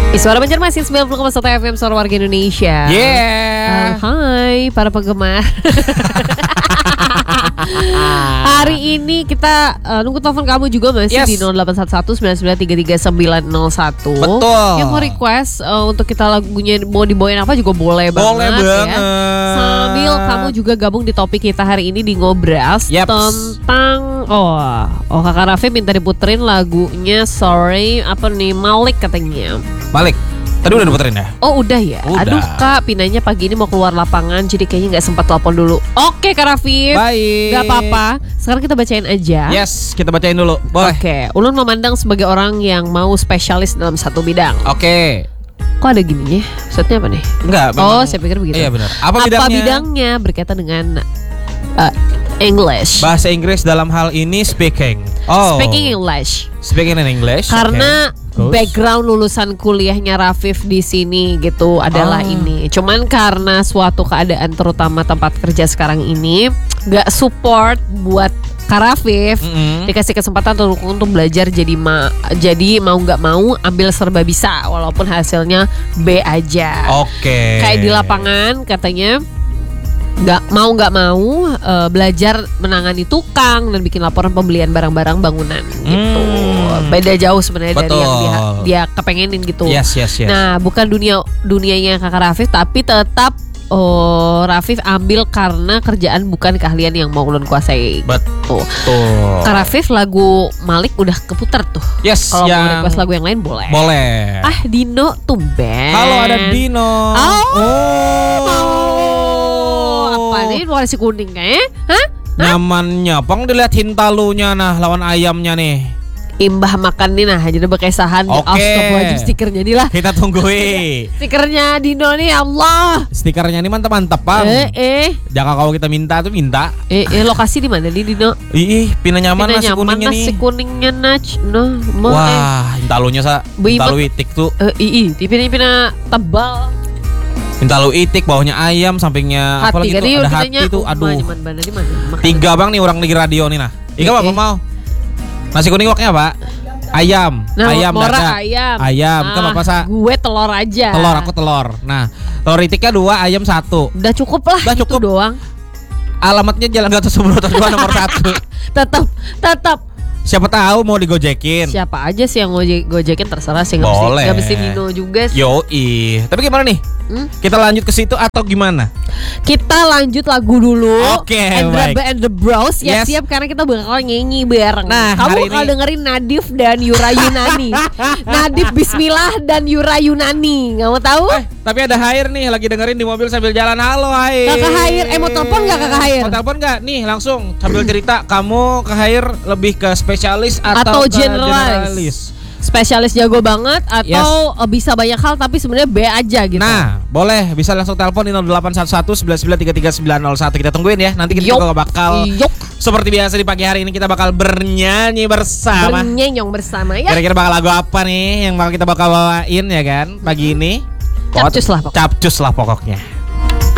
Suara Banjarmasin 90,1 FM, suara warga Indonesia. Hai para penggemar. Hari ini kita nunggu telepon kamu juga masih di 0811 99333901. Betul. Yang mau request untuk kita lagunya mau dibawain apa juga boleh banget. Ya. Sambil kamu juga gabung di topik kita hari ini di Ngobras tentang Kakak Raffi minta diputerin lagunya Sorry Malik katanya. Malik. Tadi udah diputerin ya? Oh udah ya? Udah. Aduh Kak, Pinanya pagi ini mau keluar lapangan, jadi kayaknya gak sempat telepon dulu. Oke Kak Raffi. Baik. Gak apa-apa. Sekarang kita bacain aja. Yes, kita bacain dulu. Boleh. Oke, Ulun memandang sebagai orang yang mau spesialis dalam satu bidang. Oke. Kok ada gininya? Maksudnya apa nih? Enggak. Oh, saya pikir begitu. Iya benar. Apa bidangnya? Berkaitan dengan English. Bahasa Inggris dalam hal ini speaking. Speaking English. Speaking in English. Karena background lulusan kuliahnya Rafif di sini gitu adalah ini. Cuman karena suatu keadaan terutama tempat kerja sekarang ini gak support buat Kak Rafif dikasih kesempatan untuk belajar, jadi mau nggak mau ambil serba bisa walaupun hasilnya B aja. Oke. Kayak di lapangan katanya nggak mau belajar menangani tukang dan bikin laporan pembelian barang-barang bangunan gitu. Beda jauh sebenarnya dari yang dia kepengenin gitu. Yes. Nah, bukan dunianya Kakak Rafif, tapi tetap Rafif ambil karena kerjaan bukan keahlian yang mau ulun kuasai. Betul. Kak Rafif lagu Malik udah keputar tuh. Yes. Kalau mau request lagu yang lain boleh. Boleh. Dino tumben. Halo, ada Dino. Apa nih warna kuning kayaknya? Hah? Nyamannya, pang dilihat hintalunya nah lawan ayamnya nih. Imbah makan nih nah, jadi berkesahan. Astagfirullahaladzim, stikernya nih lah. Kita tungguin. Stikernya Dino nih, Allah. Stikernya nih mantap-mantap, Bang. Jangan kalau kita minta tuh minta. Lokasi di mana nih Dino? Pina nyaman nasi kuningnya nih. Nasi kuningnya Wah, hintalunya hintalu itik tuh. Pina tebal. Hintalu itik, bawahnya ayam, sampingnya apalagi tuh ada hati tuh. Aduh. Tiga Bang nih orang di radio nih nah. Ika apa mau? Nasi kuning waknya apa? Ayam. Ayam dada. Ayam. Kamu apa sa? Gue telur aja. Aku telur. Nah, telur itiknya 2, ayam 1. Udah cukup lah. Udah cukup doang. Alamatnya Jalan Gatot Subroto 2 nomor 1. Tetap. Siapa tahu mau digojekin. Siapa aja sih yang gojekin terserah sih. Boleh. Gak mesti Dino juga sih. Yoi. Tapi gimana nih? Kita lanjut ke situ atau gimana? Kita lanjut lagu dulu. Oke, Andra baik. and the Bros. Siap karena kita bakal nyanyi bareng. Nah, kamu bakal dengerin Nadif dan Yura Yunani. Nadif Bismillah dan Yura Yunani. Gak mau tahu? Tapi ada Hair nih lagi dengerin di mobil sambil jalan. Halo Hair. Kakak Hair, mau telepon gak Kakak Hair? Mau telepon gak? Nih langsung sambil cerita. Kamu ke Hair lebih ke spesialis atau generalis? Spesialis jago banget atau bisa banyak hal tapi sebenarnya B aja gitu. Nah, boleh bisa langsung telepon di 0811 99333901. Kita tungguin ya. Nanti kita juga bakal seperti biasa di pagi hari ini kita bakal bernyanyi bersama. Bernyenyong bersama ya. Kira-kira bakal lagu apa nih yang kita bakal bawain ya kan pagi ini? Capcus lah pokoknya. Capcus lah pokoknya.